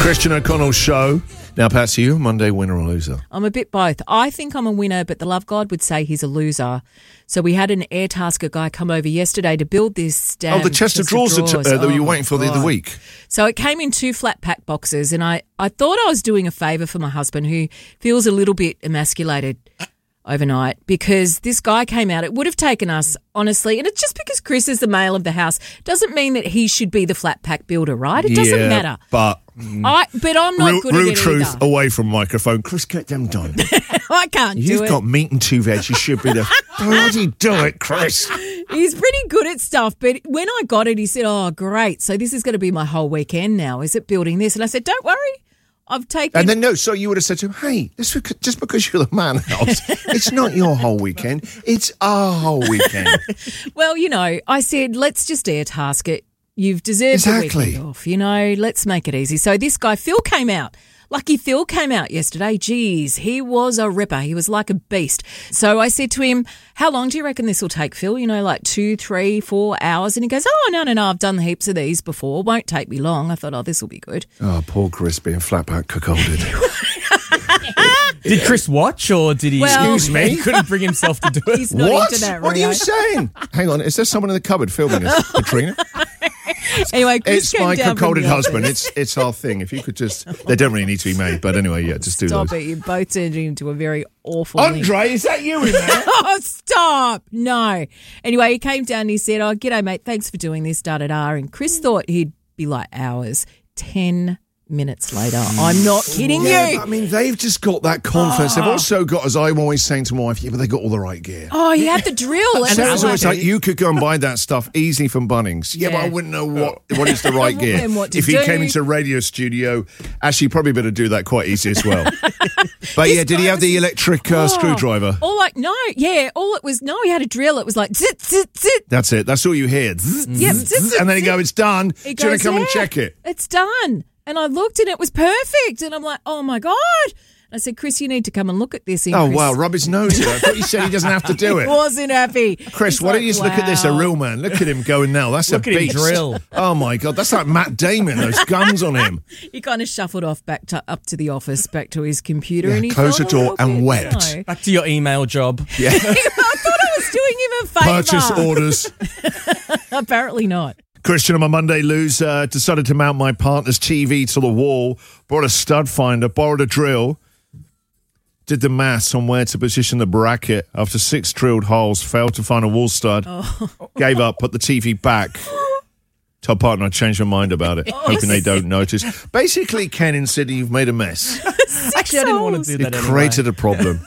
Christian O'Connell Show. Now, Patsy, you Monday winner or loser? I'm a bit both. I think I'm a winner, but the love God would say he's a loser. So we had an Airtasker guy come over yesterday to build this the chest of drawers that you were waiting for the other week. So it came in 2 flat pack boxes, and I thought I was doing a favour for my husband, who feels a little bit emasculated overnight, because this guy came out. It would have taken us, honestly, and it's just because Chris is the male of the house doesn't mean that he should be the flat pack builder, right? It doesn't matter. But I'm not good at it real truth either. away from microphone. Chris, get them done. I can't do it. You've got meat and 2 veg. You should be the bloody do it, Chris. He's pretty good at stuff, but when I got it, he said, "Oh, great. So this is going to be my whole weekend now. Is it building this?" And I said, "Don't worry. I've taken..." And then, so you would have said to him, "Hey, just because you're the man house, it's not your whole weekend. It's our whole weekend." Well, I said, let's just Airtask it. You've deserved the weekend off, let's make it easy. So this guy, Phil, came out. Lucky Phil came out yesterday. Geez, he was a ripper. He was like a beast. So I said to him, "How long do you reckon this will take, Phil? Like 2, 3, 4 hours?" And he goes, "Oh, no, I've done heaps of these before. Won't take me long." I thought, this will be good. Oh, poor Chris being flat pack cuckolded. Did Chris watch, or did he? Well, excuse me? He couldn't bring himself to do it. He's not What? into that, What are you Rio. saying? Hang on, is there someone in the cupboard filming us, Katrina? Anyway, Chris It's came my down from cuckolded the husband. office. It's our thing. If you could just, they don't really need to be made, but anyway, yeah, just do Stop those. it. You both turned into a very awful link. Andre, is that you in there? Oh, stop. No. Anyway, he came down and he said, "Oh, g'day, mate. Thanks for doing this, da-da-da." And Chris thought he'd be like hours. 10 minutes later. I'm not kidding Yeah, you. but, I mean, they've just got that confidence. They've also got, as I'm always saying to my wife, but they got all the right gear. Oh, he had the drill. And So it's I always was like, you could go and buy that stuff easily from Bunnings. Yeah, but I Yeah. wouldn't know what is the right gear. And what to If he do. came into a radio studio, actually, probably better do that quite easy as well. But yeah, did he have the electric screwdriver? all like, no, yeah, all it was, no, he had a drill. It was like, zit, zit, zit. That's it. That's all you hear. Yep, zit, zit, And then he zit. go, it's done. He Do you want goes, to come and "Yeah, check it? It's done." And I looked and it was perfect. And I'm like, "Oh my God." I said, "Chris, you need to come and look at this." And Oh, Chris wow, rub his nose in. I thought you said he doesn't have to do it. wasn't happy. Chris, He's why don't like, you just look at this, a "Wow." real man. Look at him going now. That's Look a at him beast. drill. Oh, my God. That's like Matt Damon, those guns on him. He kind of shuffled off up to the office, back to his computer. Yeah, and he close felt the door a little and bit, wept. Back to your email job. Yeah. I thought I was doing him a favour. Purchase orders. Apparently not. Christian, on my Monday lose, decided to mount my partner's TV to the wall, brought a stud finder, borrowed a drill, did the maths on where to position the bracket. After 6 drilled holes, failed to find a wall stud, gave up, put the TV back. Told partner I changed my mind about it, hoping they don't notice. Basically, Ken in Sydney, you've made a mess. Actually, I didn't want to do You've that anyway. created a problem.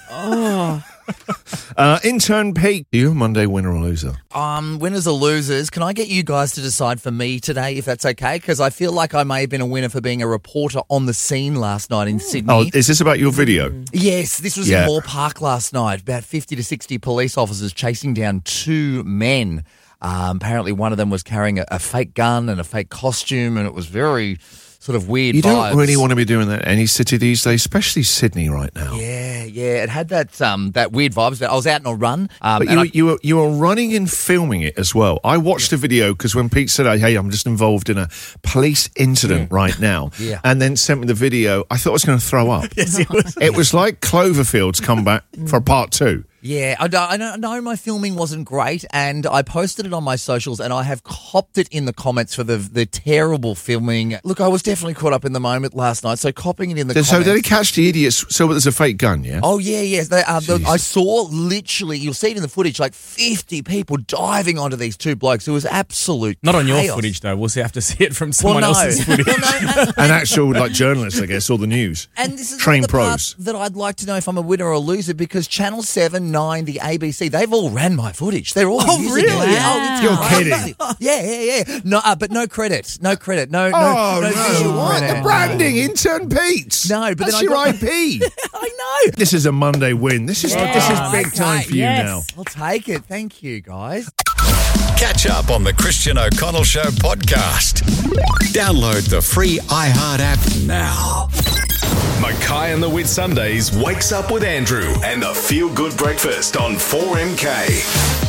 Intern Pete, you Monday winner or loser? Winners or losers, can I get you guys to decide for me today, if that's okay? Because I feel like I may have been a winner for being a reporter on the scene last night in Sydney. Oh, is this about your video? Yes, this was Yeah. in Moore Park last night. About 50 to 60 police officers chasing down 2 men. Apparently one of them was carrying a fake gun and a fake costume, and it was very sort of weird You vibes. don't really want to be doing that in any city these days, especially Sydney right now. Yeah, it had that weird vibes. I was out on a run. But you were running and filming it as well. I watched the video because when Pete said, "Hey, I'm just involved in a police incident right now," Yeah. and then sent me the video, I thought I was going to throw up. Yes, it was. It was like Cloverfield's comeback for part 2. Yeah, I know my filming wasn't great, and I posted it on my socials, and I have copped it in the comments for the terrible filming. Look, I was definitely caught up in the moment last night, so copping it in the comments. So did he catch the idiots? So there's a fake gun, yeah? Oh, yeah. I saw literally, you'll see it in the footage, like 50 people diving onto these 2 blokes. It was absolute Not on your chaos. footage, though. We'll have to see it from someone else's footage. An actual journalist, I guess, or the news. And this is Trained the part pros. that I'd like to know if I'm a winner or a loser, because Channel 7, 9, the ABC, they've all ran my footage. They're all using really? it. Wow. You're crazy. kidding. Yeah. No, but no credit. No credit. No visual What? credit. The branding, Intern Pete. No, but that's then I your got- IP. I know. This is a Monday win. This is big time for you yes. now. I'll take it. Thank you, guys. Catch up on the Christian O'Connell Show podcast. Download the free iHeart app now. Mackay and the Whitsundays wakes up with Andrew and the Feel Good Breakfast on 4MK.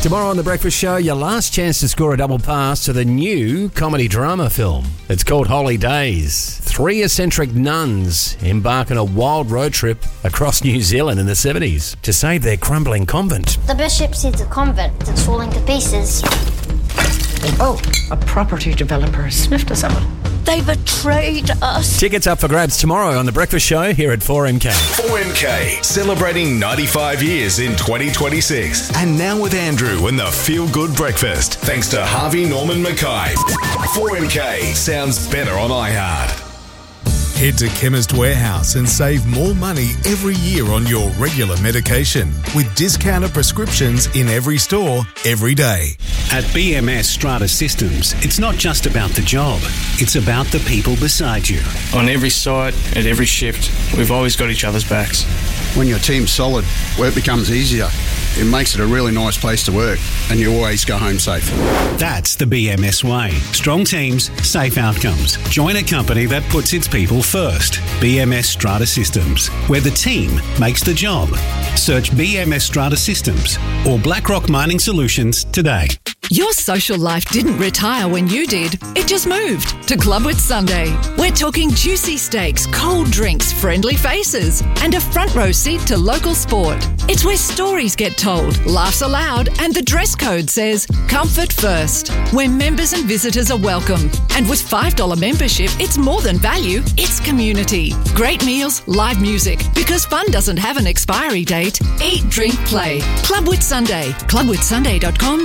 Tomorrow on The Breakfast Show, your last chance to score a double pass to the new comedy drama film. It's called Holy Days. 3 eccentric nuns embark on a wild road trip across New Zealand in the 70s to save their crumbling convent. The bishop sees a convent that's falling to pieces. Oh, a property developer has sniffed us out. They betrayed us. Tickets up for grabs tomorrow on The Breakfast Show here at 4MK. 4MK, celebrating 95 years in 2026. And now with Andrew and the Feel Good Breakfast. Thanks to Harvey Norman Mackay. 4MK sounds better on iHeart. Head to Chemist Warehouse and save more money every year on your regular medication with discounted prescriptions in every store, every day. At BMS Strata Systems, it's not just about the job, it's about the people beside you. On every site, at every shift, we've always got each other's backs. When your team's solid, work becomes easier. It makes it a really nice place to work, and you always go home safe. That's the BMS way. Strong teams, safe outcomes. Join a company that puts its people first. BMS Strata Systems, where the team makes the job. Search BMS Strata Systems or BlackRock Mining Solutions today. Your social life didn't retire when you did. It just moved to Club with Sunday. We're talking juicy steaks, cold drinks, friendly faces, and a front row seat to local sport. It's where stories get told, laughs aloud, and the dress code says comfort first, where members and visitors are welcome. And with $5 membership, it's more than value, it's community. Great meals, live music, because fun doesn't have an expiry date. Eat, drink, play. Club with Sunday. Clubwithsunday.com.au.